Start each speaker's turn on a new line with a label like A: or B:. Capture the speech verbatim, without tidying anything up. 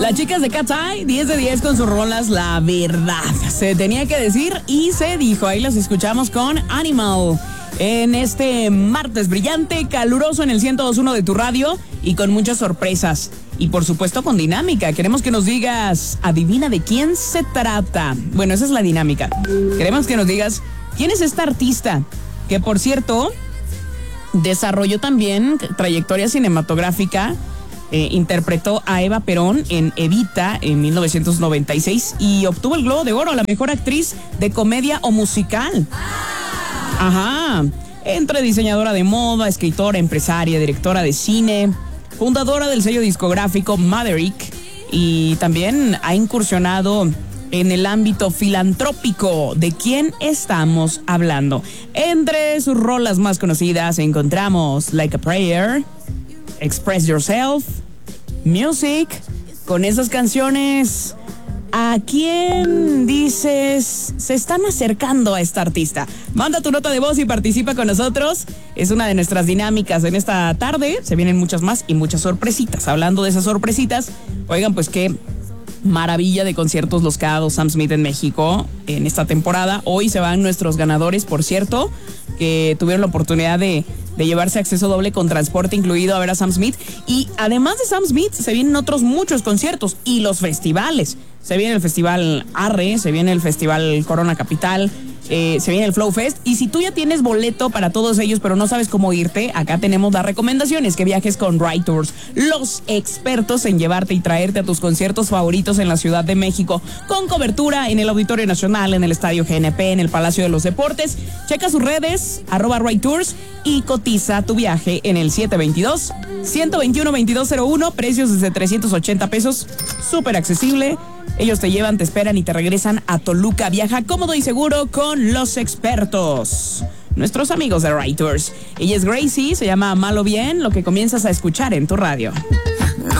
A: Las chicas de Cat's Eye, diez de diez con sus rolas, la verdad. Se tenía que decir y se dijo. Ahí las escuchamos con Animal. En este martes brillante, caluroso en el ciento dos punto uno de tu radio y con muchas sorpresas. Y por supuesto con dinámica. Queremos que nos digas, adivina de quién se trata. Bueno, esa es la dinámica. Queremos que nos digas, ¿quién es esta artista? Que por cierto, desarrolló también trayectoria cinematográfica. Eh, interpretó a Eva Perón en Evita en mil novecientos noventa y seis y obtuvo el Globo de Oro a la mejor actriz de comedia o musical. Ajá. Entre diseñadora de moda, escritora, empresaria, directora de cine, fundadora del sello discográfico Maverick y también ha incursionado en el ámbito filantrópico. ¿De quién estamos hablando? Entre sus rolas más conocidas encontramos Like a Prayer, Express Yourself, Music. Con esas canciones, ¿a quién dices se están acercando a esta artista? Manda tu nota de voz y participa con nosotros. Es una de nuestras dinámicas en esta tarde. Se vienen muchas más y muchas sorpresitas. Hablando de esas sorpresitas, oigan, pues qué maravilla de conciertos los que ha dado Sam Smith en México en esta temporada. Hoy se van nuestros ganadores, por cierto, que tuvieron la oportunidad de, de llevarse acceso doble con transporte incluido a ver a Sam Smith. Y además de Sam Smith, se vienen otros muchos conciertos y los festivales. Se viene el Festival Arre, se viene el Festival Corona Capital, eh, se viene el Flow Fest. Y si tú ya tienes boleto para todos ellos, pero no sabes cómo irte, acá tenemos las recomendaciones: que viajes con Ride Tours, los expertos en llevarte y traerte a tus conciertos favoritos en la Ciudad de México, con cobertura en el Auditorio Nacional, en el Estadio G N P, en el Palacio de los Deportes. Checa sus redes, arroba Ride Tours, y cotiza tu viaje en el siete dos dos, uno dos uno, dos dos cero uno, precios desde trescientos ochenta pesos, súper accesible. Ellos te llevan, te esperan y te regresan a Toluca. Viaja cómodo y seguro con los expertos, nuestros amigos de Ride Tours. Ella es Gracie, se llama Malo Bien, lo que comienzas a escuchar en tu radio.